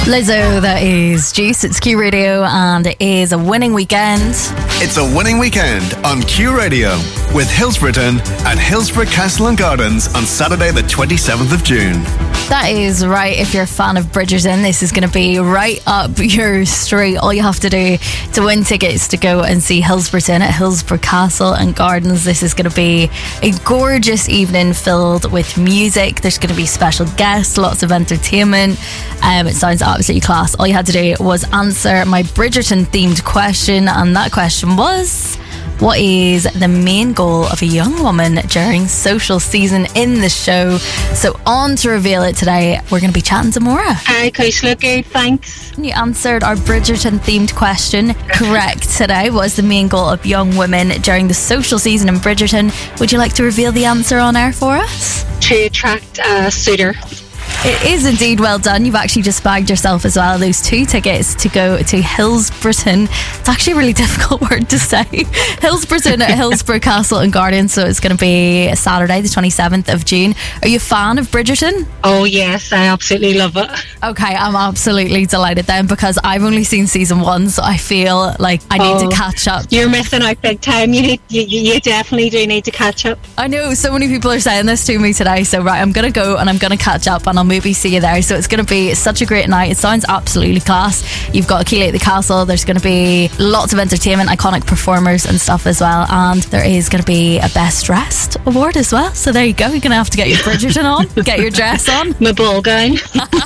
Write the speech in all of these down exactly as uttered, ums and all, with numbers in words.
Lizzo, that is Juice. It's Q Radio and it is a winning weekend. It's a winning weekend on Q Radio with Hillsborough at Hillsborough Castle and Gardens on Saturday the twenty-seventh of June. That is right. If you're a fan of Bridgerton, this is going to be right up your street. All you have to do to win tickets to go and see Hillsborough at Hillsborough Castle and Gardens. This is going to be a gorgeous evening filled with music. There's going to be special guests, lots of entertainment. Um, it sounds absolutely class. All you had to do was answer my Bridgerton themed question, and that question was: what is the main goal of a young woman during social season in the show? So on to reveal it today, we're going to be chatting to Maura. Hi, Kaishla. Good, thanks. You answered our Bridgerton themed question correct today. What is the main goal of young women during the social season in Bridgerton? Would you like to reveal the answer on air for us? To attract a suitor. It is indeed well done. You've actually just bagged yourself as well those two tickets to go to Hillsborough. It's actually a really difficult word to say. Hillsborough at Hillsborough Castle and Gardens. So it's going to be Saturday the twenty-seventh of June. Are you a fan of Bridgerton? Oh yes, I absolutely love it. Okay, I'm absolutely delighted then, because I've only seen season one, so I feel like I need oh, to catch up. You're missing out big time. You need, you, you definitely do need to catch up. I know so many people are saying this to me today, so right, I'm going to go and I'm going to catch up and I'll maybe see you there. So it's going to be such a great night. It sounds absolutely class. You've got Keeley at the Castle. There's going to be lots of entertainment, iconic performers and stuff as well, and there is going to be a best dressed award as well. So there you go. You're going to have to get your Bridgerton on, get your dress on, my ball gown.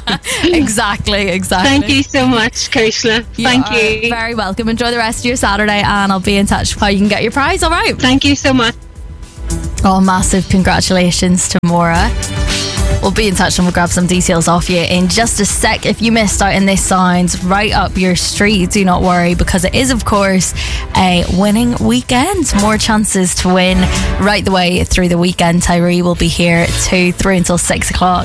exactly exactly Thank you so much, Kaishla. Thank you, you very welcome. Enjoy the rest of your Saturday and I'll be in touch how you can get your prize. All right, thank you so much. Oh, massive congratulations to Maura. We'll be in touch and we'll grab some details off you in just a sec. If you missed out and this sounds right up your street, do not worry, because it is, of course, a winning weekend. More chances to win right the way through the weekend. Tyree will be here two, three until six o'clock.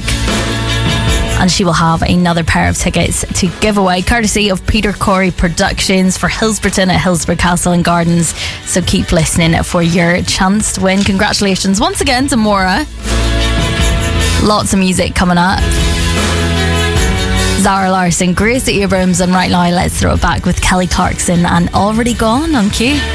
And she will have another pair of tickets to give away, courtesy of Peter Corey Productions for Hillsborough at Hillsborough Castle and Gardens. So keep listening for your chance to win. Congratulations once again to Maura. Lots of music coming up. Zara Larsson, Grace Abrams, and right now let's throw it back with Kelly Clarkson and Already Gone on Q.